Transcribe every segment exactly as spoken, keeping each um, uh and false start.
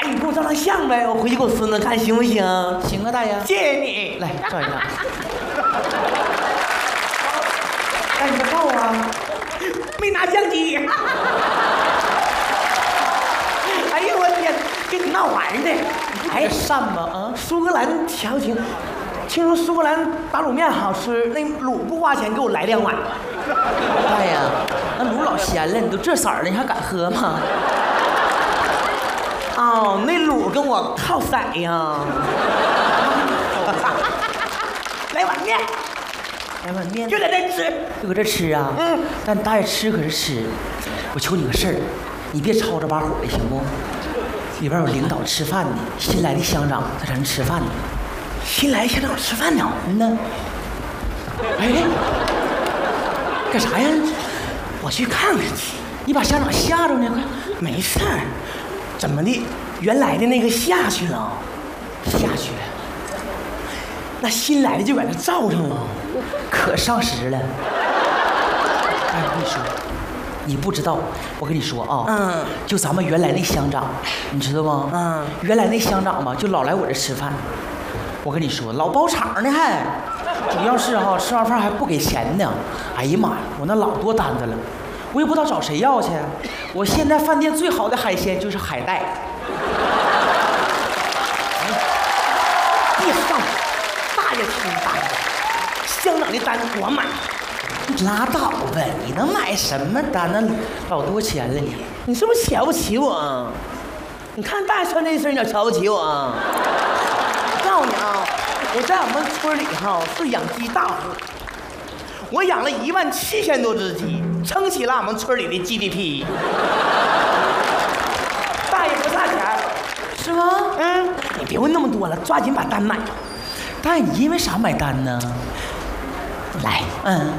你给我照张相呗，我回去给我孙子看行不行？ 行啊，大爷。 谢谢你。 来，照一张。 哎，你照啊？没拿相机。哎呦我天，跟你闹玩的。 哎，善吗？啊， 苏格兰调情，听说苏格兰打卤面好吃，那卤不花钱，给我来两碗。 大爷，那卤老咸了，你都这色儿了，你还敢喝吗？ 哦，那卤跟我靠色呀。来碗面， 来碗面， 就在这吃， 就搁这吃啊？ 嗯。 但大爷吃可是吃，我求你个事儿，你别吵着把火的行不？里边有领导吃饭呢，新来的乡长在咱吃饭呢。 新来乡长吃饭呢？ 嗯呢。哎，干啥呀？ 我去看看去。 你把乡长吓着呢？快， 没事儿。怎么的？原来的那个下去了， 下去了。 那新来的就在那罩上了， 可上时了。哎，我跟你说，你不知道，我跟你说啊， 嗯， 就咱们原来那乡长，你知道吗？ 嗯， 原来那乡长吧，就老来我这吃饭。我跟你说，老包场呢还，主要是哈、啊，吃完饭还不给钱呢。哎呀妈呀，我那老多单子了，我也不知道找谁要去。我现在饭店最好的海鲜就是海带。 别上，大爷听大爷，乡长的单我买。 你拉倒吧，你能买什么单？那老多钱了你。 你是不是瞧不起我？你看大爷穿这身，你咋瞧不起我？我告诉你啊，我在我们村里哈是养鸡大户，我养了一万七千多只鸡，撑起了我们村里的 G D P。大爷不差钱， 是吗？ 嗯，你别问那么多了，抓紧把单买。 大爷，你因为啥买单呢？ 来， 嗯。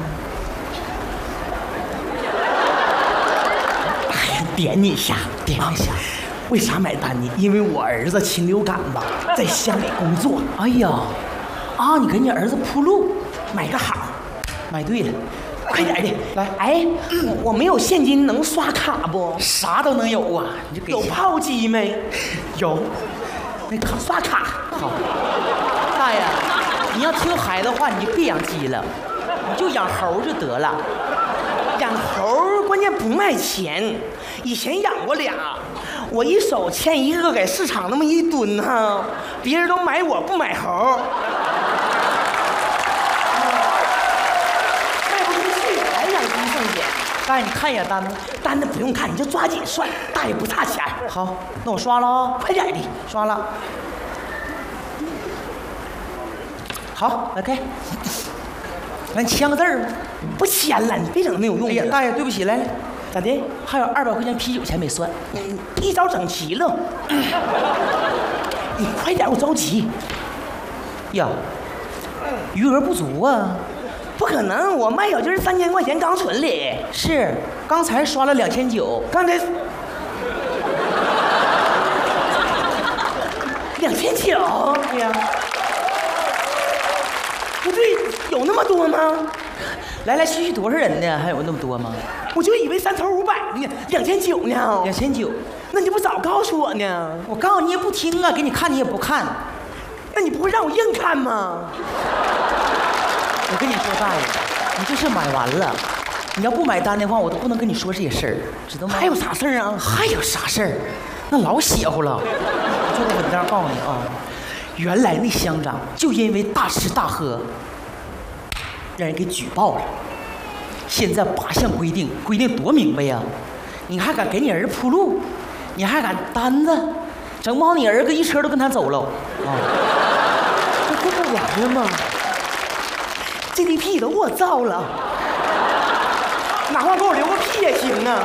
哎呀，点你一下， 点一下。 为啥买单呢？因为我儿子禽流感吧，在乡里工作。 哎呀，啊，你给你儿子铺路， 买个好， 买对了， 快点的， 来。 哎，嗯、我没有现金，能刷卡不？ 啥都能有啊，你就给有炮机没？有， 那卡刷卡。 好，大爷，你要听孩子话，你就别养鸡了，你就养猴就得了。 养猴关键不卖钱，以前养过俩。我一手牵一个给市场那么一蹲哈，别人都买我不买猴，卖不出去还养鸡剩钱。 大爷，你看一眼单子， 单子不用看，你就抓紧算，大爷不差钱。 好，那我刷了啊， 快点的， 刷了。好，来开，来你签个字儿。 不签了，你别整那没有用的。 哎呀，大爷，对不起，来来。 咋的？ 还有二百块钱啤酒钱没算， 嗯，一招整齐了。你快点，我着急。 呀，余额不足啊！ 不可能，我卖小鸡三千块钱刚存里。 是，刚才刷了两千九， 刚才两千九。 对呀， 不对，有那么多吗？ 来来去去多少人呢？还有那么多吗？ 我就以为三头五百呢，两千九呢。 两千九， 那你不早告诉我呢？ 我告诉你也不听啊，给你看你也不看。 那你不会让我硬看吗？ 我跟你说，大爷，你这事买完了，你要不买单的话，我都不能跟你说这些事儿，知道吗？ 还有啥事儿啊？ 还有啥事儿？那老邪乎了。我做个文章告诉你啊，原来那乡长就因为大吃大喝，让人给举报了。现在八项规定，规定多明白呀！你还敢给你儿子铺路？你还敢单子？整不好你儿子一车都跟他走了。啊， 这这不完了吗 ？G D P 都给我造了，哪怕给我留个屁也行啊！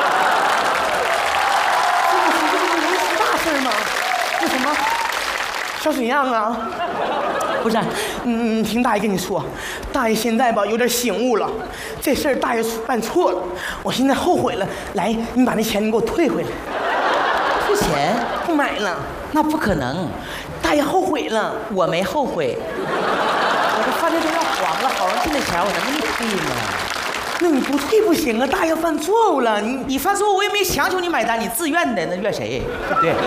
这不是这不是能出大事吗？那什么，小沈阳啊？不是，嗯，听大爷跟你说，大爷现在吧有点醒悟了，这事儿大爷办错了，我现在后悔了。来，你把那钱你给我退回来。 退钱？ 不买了， 那不可能。 大爷后悔了， 我没后悔。我这饭店都要黄了，好容易挣的钱，我能给你退吗？ 那你不退不行啊，大爷犯错误了，你你犯错误，我也没强求你买单，你自愿的，那怨谁？对不对？